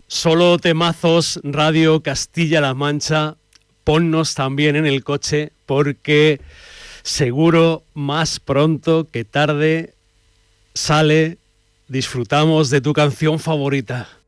Solo temazos, Radio Castilla-La Mancha, ponnos también en el coche porque seguro más pronto que tarde sale, disfrutamos de tu canción favorita.